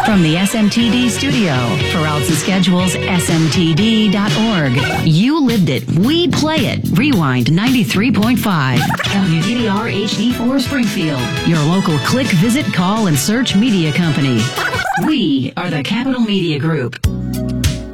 From the SMTD studio, for outs and schedules, smtd.org. You lived it. We play it. Rewind 93.5. WTDR HD4 Springfield. Your local click, visit, call, and search media company. We are the Capital Media Group.